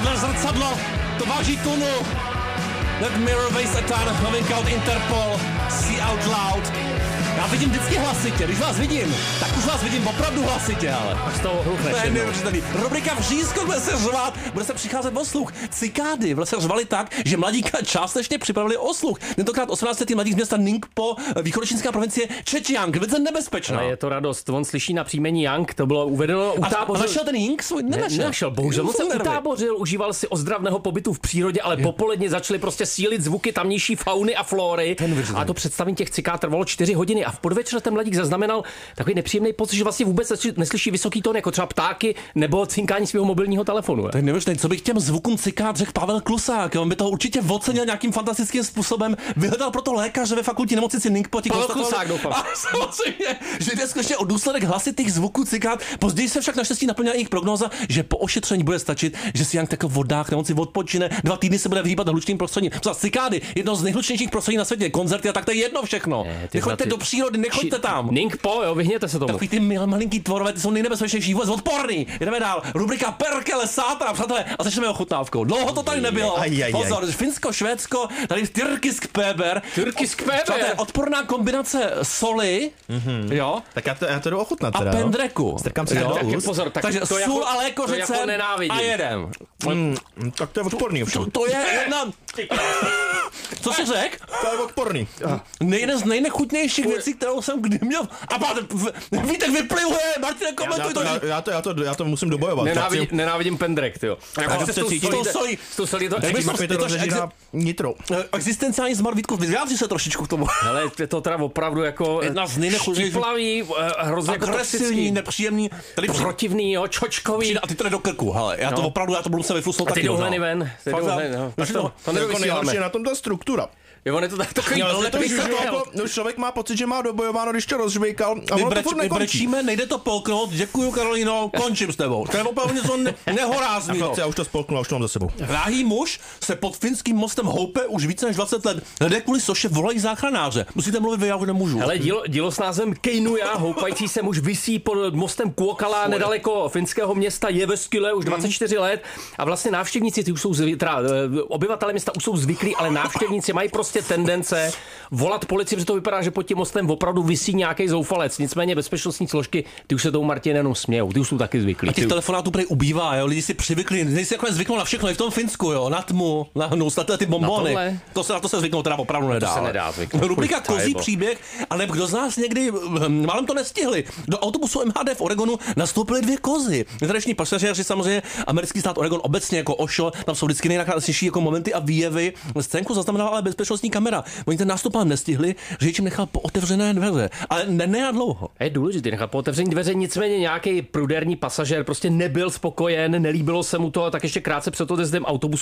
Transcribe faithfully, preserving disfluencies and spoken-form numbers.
Tohle zrcadlo, to váží tunu. That Mirror Waste Etan, novinka od Interpol, See Out Loud. Já vidím vždycky hlasitě, když vás vidím, tak už vás vidím opravdu hlasitě, ale. A z toho hluchneš. To je neuvěřitelný. Rubrika Vřízko bude se řvát, bude se přicházet o sluch. Cikády se řvali tak, že mladíka částečně připravili o sluch. Tentokrát osmnáctiletý mladík z města Ningpo, východočínská provincie Čečiang, velice nebezpečná. Ale je to radost, on slyší na příjmení Yang, to bylo uvedeno u táboře. A našel ten Ying svůj? Nenašel. Ne, nenašel, bohužel. On se utábořil, užíval si ozdravného pobytu v přírodě, ale jo. Popoledně začaly prostě sílit zvuky tamnější fauny a flóry. A to představení těch cikád trvalo čtyři hodiny a v podvečer ten mladík zaznamenal takový nepříjemný pocit, že vlastně vůbec neslyší vysoký tón, jako třeba ptáky nebo cinkání svého mobilního telefonu. To je neuvěřitelné, co bych těm zvukům cikád řekl Pavel Klusák. On by to určitě ocenil nějakým fantastickým způsobem. Vyhledal proto lékaře ve fakultní nemocnici Ningpo. Pavel Klusák, doufám. A samozřejmě, že jde skutečně o důsledek hlasitých zvuků cikád. Později se však naštěstí naplnila jejich prognóza, že po ošetření bude stačit, že si Yang tak v vodách nemoci odpočine, dva týdny se bude vyhýbat hlučným prostředím. Za cikády, jedno z nejhlučnějších prostředí na světě, koncerty a tak to je jedno všechno. Ne, nechoďte ty... do přírody, nechoďte tam. Ningpo, jo, vyhněte se tomu. Takový ty malinký tvorové, ty jsou nejnebezpečnější, vůbec odporný. Jdeme dál. Rubrika Perkele Sátra, přátelé, a začneme ochutnávkou. Dlouho to tady nebylo. Aj, aj, Pozor, aj. Finsko, Švédsko, tady Tyrkisk Péber. Tyrkisk Péber. Odporná kombinace soli, mm-hmm. jo. Tak já to, já to jdu ochutnat teda. A pendreku. Strkám si do úst. Pozor, tak takže to sůl jako, a lékořice jako a jedem. Mm, tak to je odporný ovšem. To, to je jedna... Co jsi řekl? To je odporný. Nejde z nejnechutnějších věcí, kterou jsem kdy měl. A pád, Vítek vyplivuje, Martine, komentuj to. Já to, já to, já to, já to musím dobojovat. Nenávidím, nenávidím pendrek, tyjo. Jako se s tou solí. S tou solí to rozleží nitro. Existenciální smart, Vítku, vyjádři se trošičku k tomu. Hele, je to teda opravdu jako jedna z nejnechutnějších. Štíplavý, hrozně agresivní, nepříjemný. Tady protivný, jo, čočkový. A ty to jde do krku, hele. Já to opravdu, já to budu se vyflusnout taky. A ty jdou hleny ven. To nevysíláme. Na tom ta struktura. Jo, on je to tak takový... Ale to jako, no, člověk má pocit, že má dobojováno, když to rozžvejkal a ono to furt nekončí. Brečíme, nejde to polknout, děkuju Karolíno, končím s tebou. To je opravdu něco ne- nehorázného. Já už to spolknu, už to mám za sebou. Drahý muž se pod finským mostem houpe už více než dvacet let. Lidé kvůli soše volají záchranáře. Musíte mluvit vy, já už nemůžu. Hele, dílo, dílo s názvem Keinuja, houpající se muž visí pod mostem Kuokala nedaleko finského města Jyväskylä už dvacet čtyři mm. let a vlastně návštěvníci, ty už jsou zvyklí, teda obyvatelé města už jsou zvyklí, ale návštěvníci mají prostě tendence volat policii, protože to vypadá, že pod tím mostem opravdu visí nějaký zoufalec. Nicméně bezpečnostní složky, ty už se tomu Martin jenom smějou, ty už jsou taky zvyklí. A těch telefonátů prej ubývá, jo, lidi si přivykli, lidi si jako zvyknou na všechno, i v tom Finsku, jo, na tmu, na hnus, na ty bombony. Na to se na to se zvyknout teda opravdu nedá. To se nedá zvyknout. Rubrika Kozí příběh, ale kdo z nás někdy málem to nestihli. Do autobusu M H D v Oregonu nastoupily dvě kozy. Tradiční pasažéři, samozřejmě americký stát Oregon obecně jako Osho, tam jsou vždycky nejnákladnější jako momenty a výjevy. Scénku zaznamenala ale bezpečnostní kamera. Oni ten nástup nestihli, řidič jim nechal po otevřené dveře. Ale ne, ne a dlouho. Je důležité nechat po otevření dveře, nicméně nějaký prudérní pasažér prostě nebyl spokojen, nelíbilo se mu to, tak ještě krátce před odjezdem autobusu